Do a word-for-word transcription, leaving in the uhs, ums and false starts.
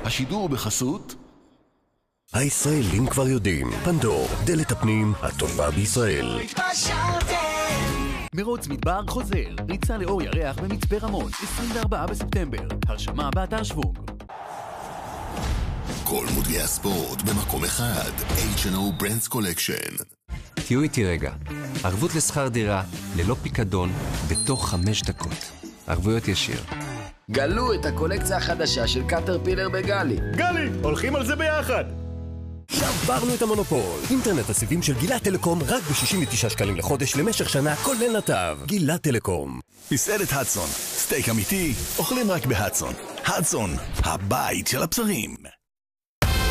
השידור בחסות הישראלים כבר יודעים, פנדור, דלת הפנים הטובה בישראל. מרוץ מדבר חוזר, ריצה לאור ירח במצפה רמון, עשרים וארבעה בספטמבר, הרשמה באתר שוונג. כל מותגי הספורט במקום אחד, אייץ' אנד או Brands Collection. תהיו איתי רגע, ערבות לשכר דירה, ללא פיקדון, בתוך חמש דקות. ערבויות ישיר. גלו את הקולקציה החדשה של קטרפילר בגלי. גלי, הולכים על זה ביחד. שברנו את המונופול. אינטרנט הסיבים של גילת טלקום רק ב-שישים ותשעה שקלים לחודש למשך שנה, כולל נתב. גילת טלקום. מסעדת הדסון, סטייק אמיתי, אוכלים רק בהדסון. הדסון, הבית של הבשרים.